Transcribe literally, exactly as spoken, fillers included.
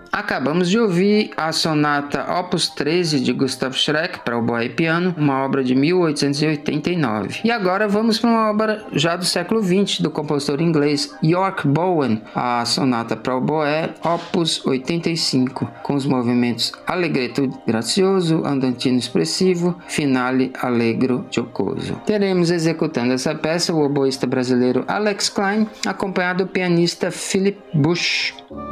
Acabamos de ouvir a sonata Opus treze de Gustav Schreck para oboé e piano, uma obra de mil oitocentos e oitenta e nove. E agora vamos para uma obra já do século vinte do compositor inglês York Bowen, a sonata para oboé Opus oitenta e cinco, com os movimentos Allegretto gracioso, andantino expressivo, finale allegro giocoso. Teremos executando essa peça o oboísta brasileiro Alex Klein, acompanhado do pianista Philip Bush.